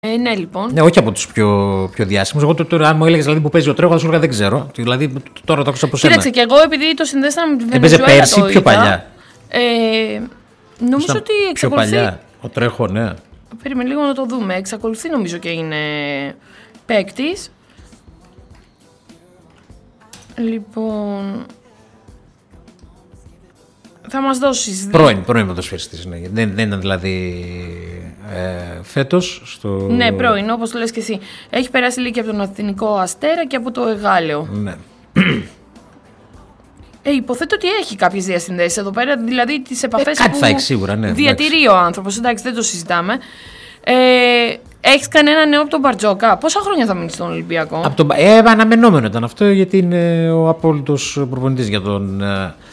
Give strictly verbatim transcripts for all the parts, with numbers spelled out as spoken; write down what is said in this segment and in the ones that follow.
Ε, ναι, λοιπόν. Ναι, όχι από τους πιο, πιο διάσημους. Εγώ τώρα, αν μου έλεγες δηλαδή, που παίζει ο Τρέχο, θα σου έλεγα δεν ξέρω. Δηλαδή τώρα το άκουσα από σένα. Κοίταξε, και εγώ επειδή το συνδέσαμε με τη Βενεζουέλα. Έπαιζε πέρσι, πιο παλιά. Ε, νομίζω Στα ότι εξακολουθεί. Πιο παλιά. Ο Τρέχο, ναι. Περίμενε λίγο να το δούμε. Εξακολουθεί νομίζω και είναι παίκτης. Λοιπόν. Θα μας δώσεις. Πρώην, πρώην ποδοσφαιριστής. Ναι. Δεν, δεν ήταν δηλαδή ε, φέτος. Στο... Ναι, πρώην, όπως το λες και εσύ. Έχει περάσει λίγη από τον Αθηνικό Αστέρα και από το Εγάλεο. Ναι. Ε, υποθέτω ότι έχει κάποιες διασυνδέσεις εδώ πέρα, δηλαδή τις επαφές ε, κάτι που θα έχει σίγουρα, ναι, διατηρεί εντάξει. ο άνθρωπος. Εντάξει, δεν το συζητάμε. Ε, έχεις κανένα νέο από τον Μπαρτζόκα? Πόσα χρόνια θα μείνει στον Ολυμπιακό? Από τον... Ε, αναμενόμενο ήταν αυτό, γιατί είναι ο απόλυτος προπονητής για τον...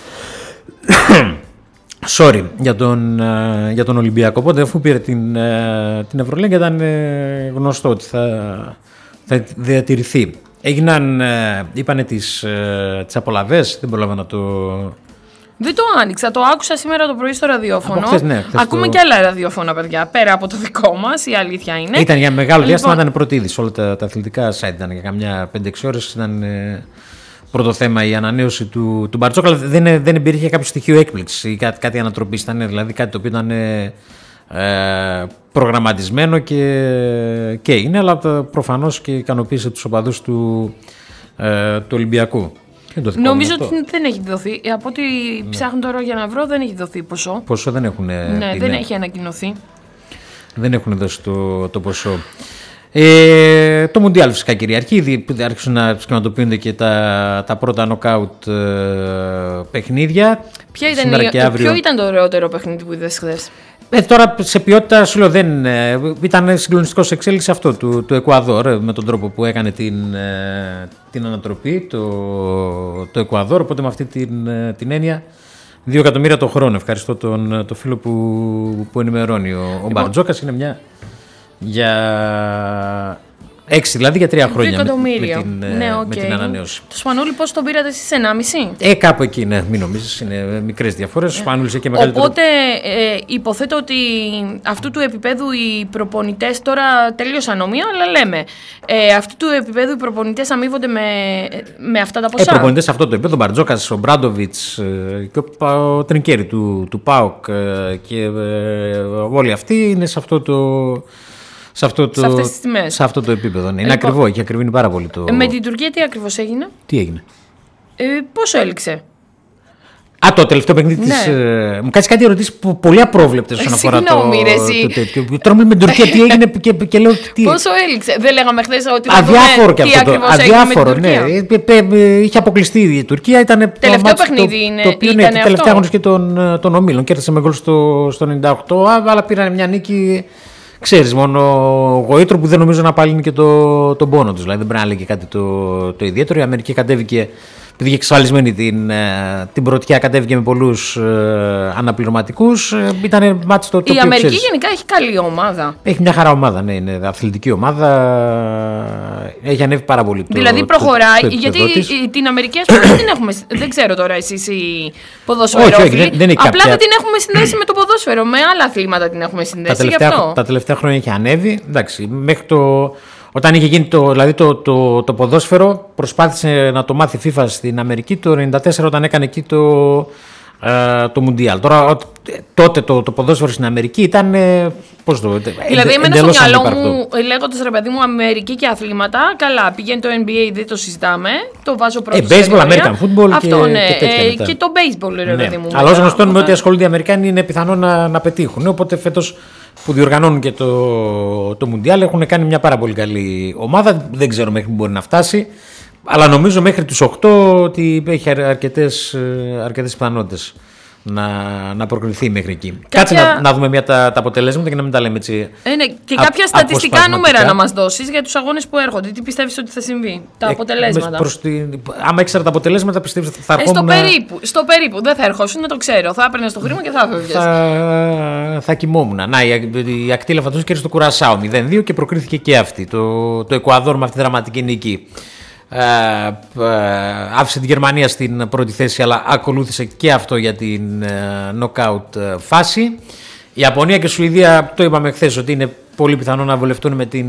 Sorry, για τον, για τον Ολυμπιακό. Οπότε αφού πήρε την, την Ευρωλίγκα ήταν γνωστό ότι θα, θα διατηρηθεί. Έγιναν, είπανε τις, τις απολαβές, δεν πρόλαβα να το... Δεν το άνοιξα, το άκουσα σήμερα το πρωί στο ραδιόφωνο. Χθες, ναι, χθες Ακούμε το... και άλλα ραδιόφωνα, παιδιά, πέρα από το δικό μας, η αλήθεια είναι. Ήταν για μεγάλο λοιπόν... διάστημα, ήταν πρώτη είδηση. Όλα τα, τα αθλητικά site ήταν για καμιά πέντε έξι ώρες. Ήταν ε, πρώτο θέμα η ανανέωση του, του Μπαρτζόκα. Δεν, δεν υπήρχε κάποιο στοιχείο έκπληξη ή κάτι, κάτι ανατροπής. Ήταν δηλαδή κάτι το οποίο ήταν ε, ε, προγραμματισμένο και, και είναι, αλλά προφανώς και ικανοποίησε τους οπαδούς του, ε, του Ολυμπιακού. Νομίζω ότι δεν έχει δοθεί. Από ό,τι ναι. ψάχνω τώρα για να βρω, δεν έχει δοθεί ποσό. Ποσό δεν έχουν. Ναι, δεν έχει ανακοινωθεί. Δεν έχουν δώσει το, το ποσό. Ε, το Μουντιάλ φυσικά κυριαρχεί. Ήδη άρχισαν να σχηματοποιούνται και τα, τα πρώτα νοκάουτ ε, παιχνίδια. Ποια ήταν η, αύριο... Ποιο ήταν το ωραιότερο παιχνίδι που είδες χθες? Ε, τώρα σε ποιότητα σου λέω δεν ε, ήταν συγκλονιστικό σε εξέλιξη αυτό του, του Εκουαδόρ, ε, με τον τρόπο που έκανε την, ε, την ανατροπή το, το Εκουαδόρ, οπότε με αυτή την, ε, την έννοια δύο εκατομμύρια το χρόνο. Ευχαριστώ τον, τον φίλο που, που ενημερώνει. Ο, ο Μπαρτζόκας είναι μια για έξι, δηλαδή για τρία χρόνια με, με, την, ναι, okay. με την ανανέωση. Το Σπανούλι πώς τον πήρατε εσείς, ενάμιση? Ε, κάπου εκεί, ναι, μην νομίζεις, είναι μικρές διαφορές. Ο Σπανούλης είχε και μεγαλύτερο. Οπότε ε, υποθέτω ότι αυτού του επίπεδου οι προπονητές, τώρα τελείωσαν ομοία, αλλά λέμε, ε, αυτού του επίπεδου οι προπονητές αμείβονται με, με αυτά τα ποσά. Ε, προπονητές σε αυτό το επίπεδο, ο Μπαρτζόκας, ο Μπράντοβιτς ε, και ο, ο Τρινκέρι του, του ΠΑΟΚ ε, και ε, όλοι αυτοί είναι σε αυτό το... Σε αυτό, το, σε, σε αυτό το επίπεδο. Ναι. Είναι λοιπόν, ακριβό, έχει ακριβήνει πάρα πολύ το. Με την Τουρκία τι ακριβώς έγινε? Τι έγινε? Ε, πόσο έληξε? Α, το τελευταίο παιχνίδι ναι. της. Ε, μου κάτσε κάτι ερωτήσεις πολύ απρόβλεπτες όσον αφορά το, το τέτοιο. Τώρα με την Τουρκία τι έγινε και, και λέω τι. Πόσο έληξε? Δεν λέγαμε χθες ότι. Αδιάφορο και αυτό. Το, αδιάφορο, ναι. Είχε αποκλειστεί η Τουρκία. Ήταν τελευταίο το παιχνίδι είναι. Το οποίο είναι τελευταία αγωνιστική των, των ομίλων. Κέρδισε με γκολ στο, στο ενενήντα οκτώ, αλλά πήραν μια νίκη. Ξέρεις, μόνο ο Γοήτρο που δεν νομίζω να πάλι είναι και το, τον πόνο τους. Δηλαδή δεν πρέπει να λέει και κάτι το, το ιδιαίτερο. Η Αμερική κατέβηκε, επειδή είχε εξασφαλισμένη την, την πρωτιά, κατέβηκε με πολλούς ε, αναπληρωματικούς. Ήταν μάτι το, το Η Αμερική ξέρεις. Γενικά έχει καλή ομάδα. Έχει μια χαρά ομάδα, ναι, είναι αθλητική ομάδα. Έχει ανέβει πάρα πολύ το. Δηλαδή προχωράει, το, το γιατί της. την Αμερική ας πούμε δεν την έχουμε. Δεν ξέρω τώρα εσείς οι ποδοσφαιρόφιλοι. Δεν, δεν απλά κάποια... δεν την έχουμε συνδέσει με το ποδόσφαιρο. Με άλλα αθλήματα την έχουμε συνδέσει. Τα τελευταία, γι' αυτό. τα τελευταία χρόνια έχει ανέβει. Εντάξει, μέχρι το. Όταν είχε γίνει το, δηλαδή το, το, το ποδόσφαιρο, προσπάθησε να το μάθει FIFA στην Αμερική το ενενήντα τέσσερα όταν έκανε εκεί το, ε, το Μουντιάλ. Τώρα, τότε το, το ποδόσφαιρο στην Αμερική ήταν. Πώς το. Δηλαδή, εμένα στο μυαλό μου, λέγοντας ρε παιδί μου, Αμερική και αθλήματα, καλά, πηγαίνει το N B A, δεν το συζητάμε. Το βάζω πρώτο. Ε, baseball, American football αυτό, και, ναι, και τέτοια ε, μετά. και το baseball, ρε ναι. παιδί μου. Αλλά όσο γνωστόν με ό,τι ασχολούνται οι Αμερικάνοι είναι πιθανό να, να πετύχουν. Οπότε φέτος που διοργανώνουν και το, το Μουντιάλ έχουν κάνει μια πάρα πολύ καλή ομάδα. Δεν ξέρω μέχρι που μπορεί να φτάσει. Αλλά νομίζω μέχρι τους οκτώ ότι έχει αρκετές, αρκετές πιθανότητες να, να προκριθεί μέχρι εκεί. Κάποια... Κάτσε να, να δούμε μια, τα, τα αποτελέσματα και να μην τα λέμε έτσι. Ε, ναι, και α, κάποια στατιστικά νούμερα να μας δώσεις για τους αγώνες που έρχονται. Τι πιστεύεις ότι θα συμβεί, τα ε, αποτελέσματα. Την... Άμα ήξερα τα αποτελέσματα, πιστεύεις ότι θα ερχόμουν. Ε, στο, περίπου, στο περίπου, δεν θα ερχόσουν, να το ξέρω. Θα έπαιρνες το χρήμα και θα έφευγες. Θα, θα κοιμόμουν. Να, η, η Ακτήλα φαντάζομαι κέρδισε το Κουρασάο μηδέν δύο και προκρίθηκε και αυτή. Το, το Εκουαδόρ με αυτή τη δραματική νίκη. Ε, ε, άφησε την Γερμανία στην πρώτη θέση, αλλά ακολούθησε και αυτό για την ε, knockout φάση. Ιαπωνία και Σουηδία, το είπαμε χθες ότι είναι πολύ πιθανό να βολευτούν με την